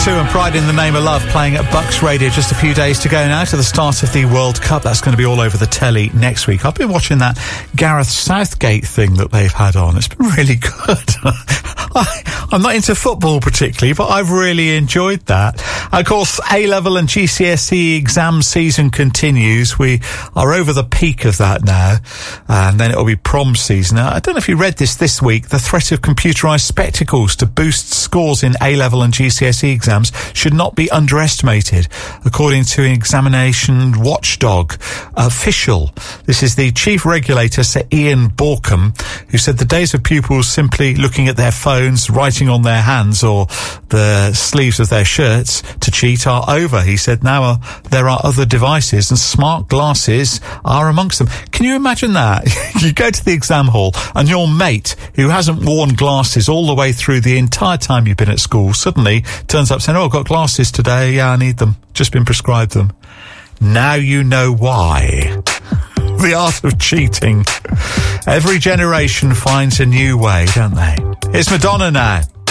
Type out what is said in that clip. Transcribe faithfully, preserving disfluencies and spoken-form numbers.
two and Pride in the Name of Love playing at Bucks Radio. Just a few days to go now to the start of the World Cup. That's going to be all over the telly next week. I've been watching that Gareth Southgate thing that they've had on. It's been really good. I, I'm not into football particularly, but I've really enjoyed that. Of course, A-level and G C S E exam season continues. We are over the peak of that now, and then it'll be prom season. Now, I don't know if you read this this week. The threat of computerised spectacles to boost scores in A-level and G C S E exams should not be underestimated, according to an examination watchdog official. This is the chief regulator, Sir Ian Borkham, who said the days of pupils simply looking at their phones, writing on their hands or the sleeves of their shirts to cheat are over. He said now uh, there are other devices and smart glasses are amongst them. Can you imagine that? You go to the exam hall and your mate, who hasn't worn glasses all the way through the entire time you've been at school, suddenly turns up saying, oh, I've got glasses today. Yeah, I need them. Just been prescribed them. Now you know why. The art of cheating. Every generation finds a new way, don't they? It's Madonna now.